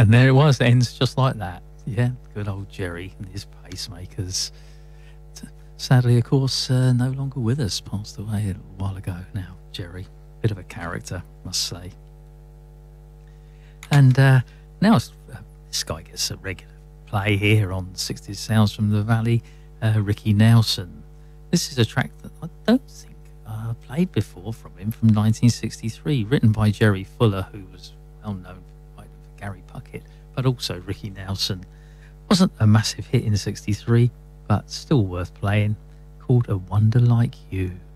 And there it was, it ends just like that. Yeah, good old Jerry and his pacemakers. Sadly, of course, no longer with us, passed away a while ago now, Jerry. Bit of a character, must say. And now this guy gets a regular play here on 60 Sounds from the Valley, Ricky Nelson. This is a track that I don't think I played before from him, from 1963, written by Jerry Fuller, who was well known for Gary Puckett, but also Ricky Nelson. Wasn't a massive hit in '63, but still worth playing, called A Wonder Like You.